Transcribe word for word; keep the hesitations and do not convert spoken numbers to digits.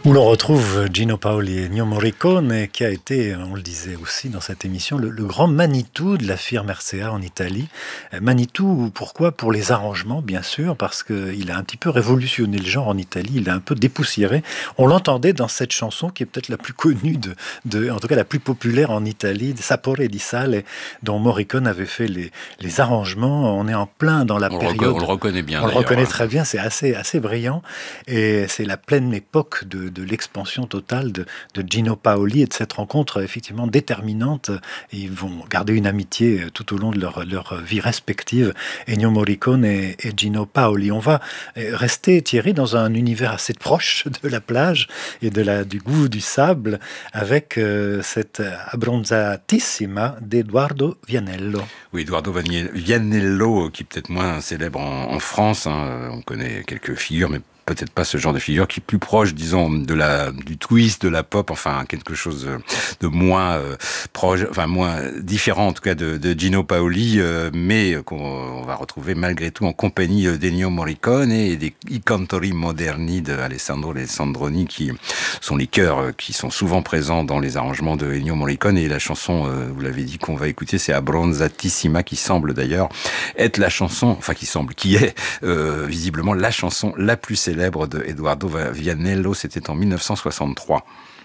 Où l'on retrouve Gino Paoli et Ennio Morricone, qui a été, on le disait aussi dans cette émission, le, le grand Manitou de la firme R C A en Italie. Manitou, pourquoi? Pour les arrangements, bien sûr, parce qu'il a un petit peu révolutionné le genre en Italie, il a un peu dépoussiéré. On l'entendait dans cette chanson qui est peut-être la plus connue, de, de, en tout cas la plus populaire en Italie, Sapore di Sale, dont Morricone avait fait les, les arrangements. On est en plein dans la on période... Le reco- on le reconnaît bien, On le reconnaît hein. très bien, c'est assez, assez brillant. Et c'est la pleine époque de de l'expansion totale de, de Gino Paoli et de cette rencontre effectivement déterminante. Ils vont garder une amitié tout au long de leur, leur vie respective, Ennio Morricone et, et Gino Paoli. On va rester, Thierry, dans un univers assez proche de la plage et de la, du goût du sable avec euh, cette Abbronzatissima d'Edoardo Vianello. Oui, Edoardo Vianello, qui est peut-être moins célèbre en, en France. Hein. On connaît quelques figures, mais peut-être pas ce genre de figure qui est plus proche, disons, de la du twist, de la pop, enfin quelque chose de moins euh, proche, enfin moins différent en tout cas de, de Gino Paoli, euh, mais qu'on on va retrouver malgré tout en compagnie d'Ennio Morricone et des I Cantori Moderni de Alessandro Alessandroni, qui sont les chœurs qui sont souvent présents dans les arrangements de Ennio Morricone. Et la chanson, euh, vous l'avez dit, qu'on va écouter, c'est Abbronzatissima, qui semble d'ailleurs être la chanson, enfin qui semble, qui est euh, visiblement la chanson la plus célèbre de Edoardo Vianello. C'était en mille neuf cent soixante-trois.